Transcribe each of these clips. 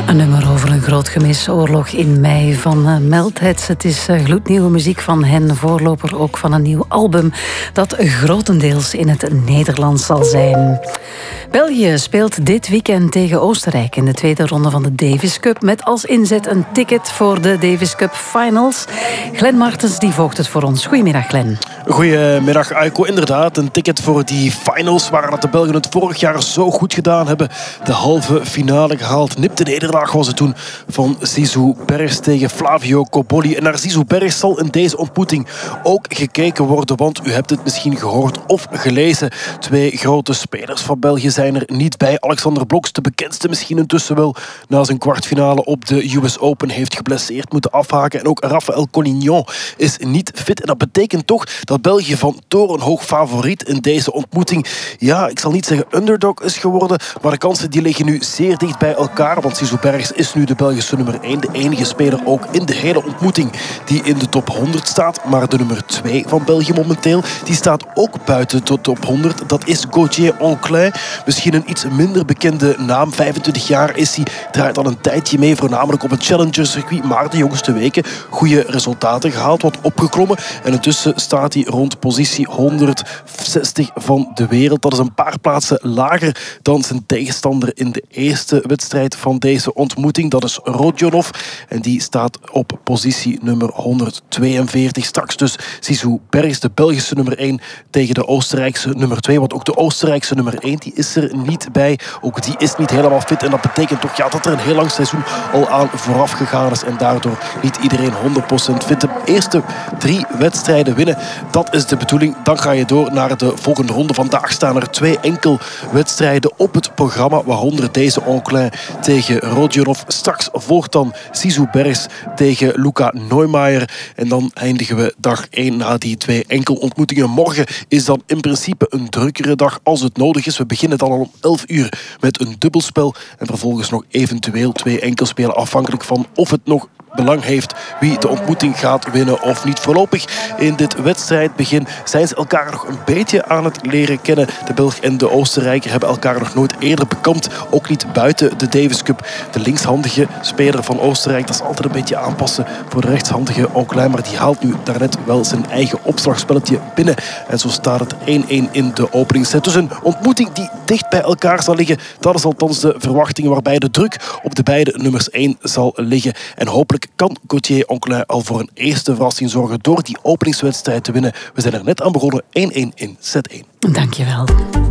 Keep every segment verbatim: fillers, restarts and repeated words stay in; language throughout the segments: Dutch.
Een nummer over een groot gemis, oorlog in mei van uh, Meldheads. Het is uh, gloednieuwe muziek van hen, voorloper ook van een nieuw album dat grotendeels in het Nederlands zal zijn. België speelt dit weekend tegen Oostenrijk in de tweede ronde van de Davis Cup met als inzet een ticket voor de Davis Cup Finals. Glenn Martens die volgt het voor ons. Goedemiddag, Glenn. Goedemiddag, Aiko. Inderdaad, een ticket voor die finals waar dat de Belgen het vorig jaar zo goed gedaan hebben. De halve finale gehaald. Nipte nederlaag was het toen van Zizou Bergs tegen Flavio Cobolli. En naar Zizou Bergs zal in deze ontmoeting ook gekeken worden, want u hebt het misschien gehoord of gelezen. Twee grote spelers van België zijn er niet bij. Alexander Blokx, de bekendste misschien intussen wel, na zijn kwartfinale op de U S Open heeft geblesseerd moeten afhaken. En ook Raphaël Collignon is niet fit. En dat betekent toch dat België van torenhoog favoriet in deze ontmoeting, ja, ik zal niet zeggen underdog is geworden, maar de kansen die liggen nu zeer dicht bij elkaar, want Zizou Bergs is nu de Belgische nummer één, de enige speler ook in de hele ontmoeting die in de top honderd staat, maar de nummer twee van België momenteel, die staat ook buiten de top honderd. Dat is Gauthier Anclin, misschien een iets minder bekende naam, vijfentwintig jaar is hij, draait al een tijdje mee, voornamelijk op het Challenger-circuit, maar de jongste weken goede resultaten gehaald, wat opgeklommen en intussen staat hij rond positie honderdzestig van de wereld. Dat is een paar plaatsen lager dan zijn tegenstander in de eerste wedstrijd van deze ontmoeting. Dat is Rodionov en die staat op positie nummer honderdtweeënveertig. Straks dus Zizou Bergs, de Belgische nummer één tegen de Oostenrijkse nummer twee. Want ook de Oostenrijkse nummer één die is er niet bij. Ook die is niet helemaal fit en dat betekent toch ja, dat er een heel lang seizoen al aan vooraf gegaan is en daardoor niet iedereen honderd procent fit. De eerste drie wedstrijden winnen, dat is de bedoeling. Dan ga je door naar de volgende ronde. Vandaag staan er twee enkel wedstrijden op het programma, waaronder deze Anclin tegen Rodionov. Straks volgt dan Zizou Bergs tegen Luca Neumeier. En dan eindigen we dag één na die twee enkel ontmoetingen. Morgen is dan in principe een drukkere dag als het nodig is. We beginnen dan al om elf uur met een dubbelspel. En vervolgens nog eventueel twee enkelspelen, afhankelijk van of het nog belang heeft wie de ontmoeting gaat winnen of niet. Voorlopig in dit wedstrijdbegin zijn ze elkaar nog een beetje aan het leren kennen. De Belg en de Oostenrijker hebben elkaar nog nooit eerder bekampt. Ook niet buiten de Davis Cup. De linkshandige speler van Oostenrijk, dat is altijd een beetje aanpassen voor de rechtshandige Anclin, maar die haalt nu daarnet wel zijn eigen opslagspelletje binnen. En zo staat het één-één in de openingsset. Dus een ontmoeting die dicht bij elkaar zal liggen. Dat is althans de verwachting, waarbij de druk op de beide nummers één zal liggen. En hopelijk kan Gauthier Anclin al voor een eerste verrassing zorgen door die openingswedstrijd te winnen. We zijn er net aan begonnen, één-één in set één. Dankjewel.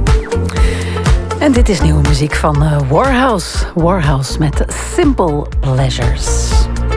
En dit is nieuwe muziek van uh, Warhouse. Warhouse met Simple Pleasures.